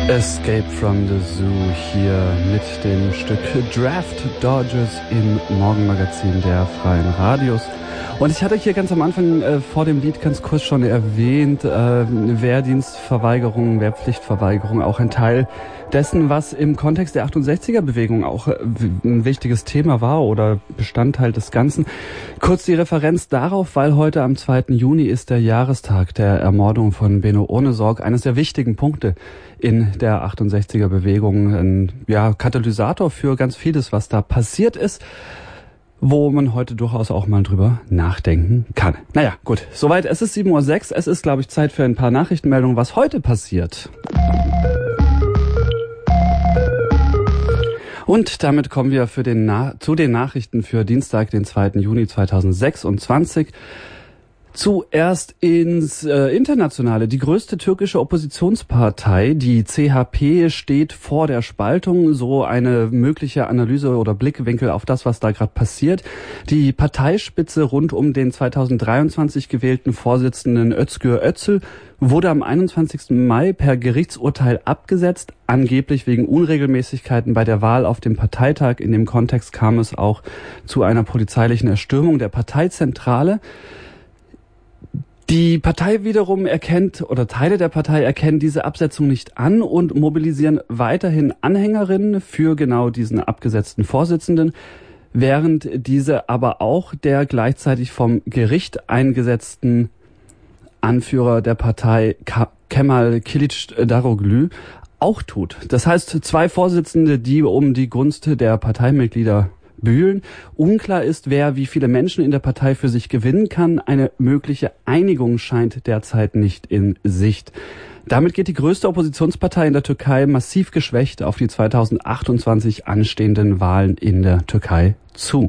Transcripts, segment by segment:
Escape from the Zoo hier mit dem Stück Draft Dodgers im Morgenmagazin der Freien Radios. Und ich hatte hier ganz am Anfang vor dem Lied ganz kurz schon erwähnt, Wehrdienstverweigerung, Wehrpflichtverweigerung, auch ein Teil dessen, was im Kontext der 68er-Bewegung auch ein wichtiges Thema war oder Bestandteil des Ganzen. Kurz die Referenz darauf, weil heute am 2. Juni ist der Jahrestag der Ermordung von Benno Ohnesorg, eines der wichtigen Punkte in der 68er-Bewegung, ein Katalysator für ganz vieles, was da passiert ist, wo man heute durchaus auch mal drüber nachdenken kann. Naja, gut, soweit. Es ist 7:06 Uhr. Es ist, glaube ich, Zeit für ein paar Nachrichtenmeldungen, was heute passiert. Und damit kommen wir zu den Nachrichten für Dienstag, den 2. Juni 2026. Zuerst ins Internationale. Die größte türkische Oppositionspartei, die CHP, steht vor der Spaltung. So eine mögliche Analyse oder Blickwinkel auf das, was da gerade passiert. Die Parteispitze rund um den 2023 gewählten Vorsitzenden Özgür Özel wurde am 21. Mai per Gerichtsurteil abgesetzt, angeblich wegen Unregelmäßigkeiten bei der Wahl auf dem Parteitag. In dem Kontext kam es auch zu einer polizeilichen Erstürmung der Parteizentrale. Die Partei wiederum Teile der Partei erkennen diese Absetzung nicht an und mobilisieren weiterhin Anhängerinnen für genau diesen abgesetzten Vorsitzenden, während diese aber auch der gleichzeitig vom Gericht eingesetzten Anführer der Partei Kemal Kılıçdaroğlu auch tut. Das heißt, 2 Vorsitzende, die um die Gunst der Parteimitglieder bühlen. Unklar ist, wer wie viele Menschen in der Partei für sich gewinnen kann. Eine mögliche Einigung scheint derzeit nicht in Sicht. Damit geht die größte Oppositionspartei in der Türkei massiv geschwächt auf die 2028 anstehenden Wahlen in der Türkei zu.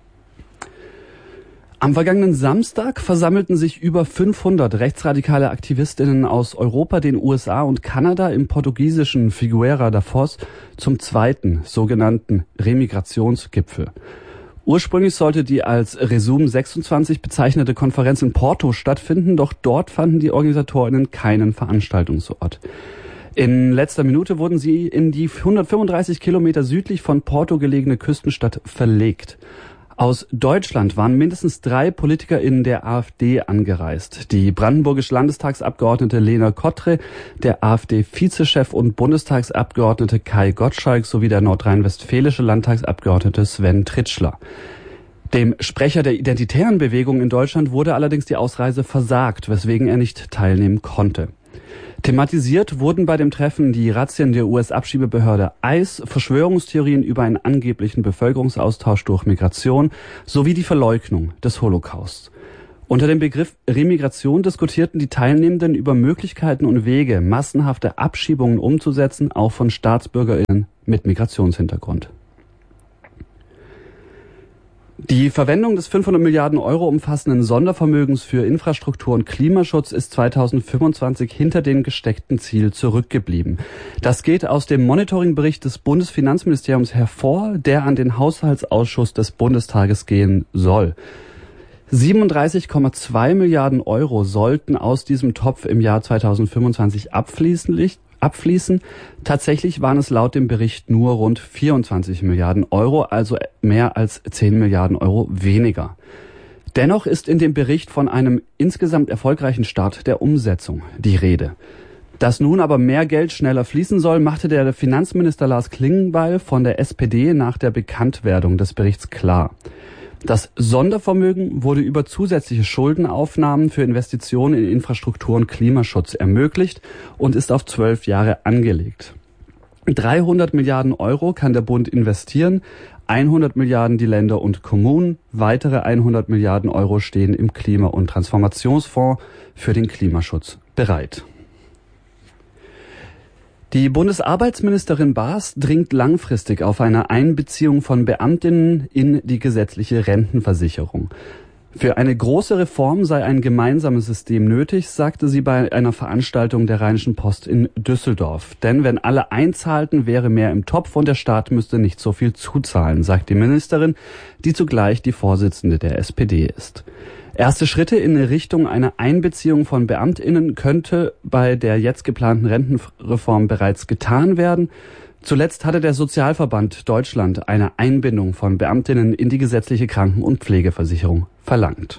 Am vergangenen Samstag versammelten sich über 500 rechtsradikale Aktivistinnen aus Europa, den USA und Kanada im portugiesischen Figueira da Foz zum zweiten sogenannten Remigrationsgipfel. Ursprünglich sollte die als Resum 26 bezeichnete Konferenz in Porto stattfinden, doch dort fanden die OrganisatorInnen keinen Veranstaltungsort. In letzter Minute wurden sie in die 135 Kilometer südlich von Porto gelegene Küstenstadt verlegt. Aus Deutschland waren mindestens 3 PolitikerInnen der AfD angereist. Die brandenburgische Landestagsabgeordnete Lena Kottre, der AfD-Vizechef und Bundestagsabgeordnete Kai Gottschalk sowie der nordrhein-westfälische Landtagsabgeordnete Sven Tritschler. Dem Sprecher der Identitären Bewegung in Deutschland wurde allerdings die Ausreise versagt, weswegen er nicht teilnehmen konnte. Thematisiert wurden bei dem Treffen die Razzien der US-Abschiebebehörde ICE, Verschwörungstheorien über einen angeblichen Bevölkerungsaustausch durch Migration sowie die Verleugnung des Holocaust. Unter dem Begriff Remigration diskutierten die Teilnehmenden über Möglichkeiten und Wege, massenhafte Abschiebungen umzusetzen, auch von StaatsbürgerInnen mit Migrationshintergrund. Die Verwendung des 500 Milliarden Euro umfassenden Sondervermögens für Infrastruktur und Klimaschutz ist 2025 hinter dem gesteckten Ziel zurückgeblieben. Das geht aus dem Monitoringbericht des Bundesfinanzministeriums hervor, der an den Haushaltsausschuss des Bundestages gehen soll. 37,2 Milliarden Euro sollten aus diesem Topf im Jahr 2025 abfließen. Tatsächlich waren es laut dem Bericht nur rund 24 Milliarden Euro, also mehr als 10 Milliarden Euro weniger. Dennoch ist in dem Bericht von einem insgesamt erfolgreichen Start der Umsetzung die Rede. Dass nun aber mehr Geld schneller fließen soll, machte der Finanzminister Lars Klingbeil von der SPD nach der Bekanntwerdung des Berichts klar. Das Sondervermögen wurde über zusätzliche Schuldenaufnahmen für Investitionen in Infrastruktur und Klimaschutz ermöglicht und ist auf 12 Jahre angelegt. 300 Milliarden Euro kann der Bund investieren, 100 Milliarden die Länder und Kommunen, weitere 100 Milliarden Euro stehen im Klima- und Transformationsfonds für den Klimaschutz bereit. Die Bundesarbeitsministerin Baas dringt langfristig auf eine Einbeziehung von Beamtinnen in die gesetzliche Rentenversicherung. Für eine große Reform sei ein gemeinsames System nötig, sagte sie bei einer Veranstaltung der Rheinischen Post in Düsseldorf. Denn wenn alle einzahlten, wäre mehr im Topf und der Staat müsste nicht so viel zuzahlen, sagt die Ministerin, die zugleich die Vorsitzende der SPD ist. Erste Schritte in Richtung einer Einbeziehung von BeamtInnen könnte bei der jetzt geplanten Rentenreform bereits getan werden. Zuletzt hatte der Sozialverband Deutschland eine Einbindung von BeamtInnen in die gesetzliche Kranken- und Pflegeversicherung verlangt.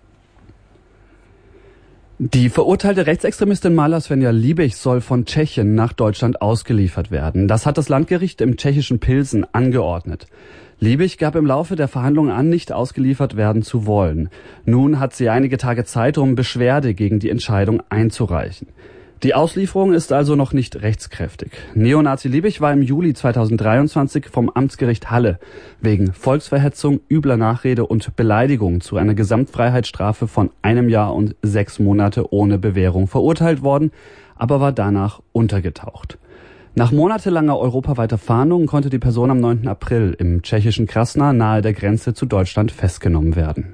Die verurteilte Rechtsextremistin Marla Svenja Liebig soll von Tschechien nach Deutschland ausgeliefert werden. Das hat das Landgericht im tschechischen Pilsen angeordnet. Liebig gab im Laufe der Verhandlungen an, nicht ausgeliefert werden zu wollen. Nun hat sie einige Tage Zeit, um Beschwerde gegen die Entscheidung einzureichen. Die Auslieferung ist also noch nicht rechtskräftig. Neonazi Liebig war im Juli 2023 vom Amtsgericht Halle wegen Volksverhetzung, übler Nachrede und Beleidigung zu einer Gesamtfreiheitsstrafe von 1 Jahr und 6 Monate ohne Bewährung verurteilt worden, aber war danach untergetaucht. Nach monatelanger europaweiter Fahndung konnte die Person am 9. April im tschechischen Krasna nahe der Grenze zu Deutschland festgenommen werden.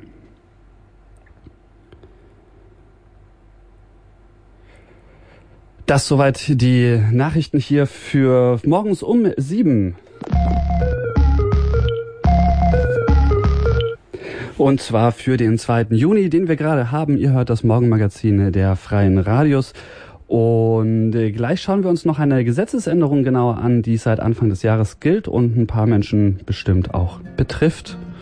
Das soweit die Nachrichten hier für morgens um 7. Und zwar für den 2. Juni, den wir gerade haben. Ihr hört das Morgenmagazin der Freien Radios. Und gleich schauen wir uns noch eine Gesetzesänderung genauer an, die seit Anfang des Jahres gilt und ein paar Menschen bestimmt auch betrifft.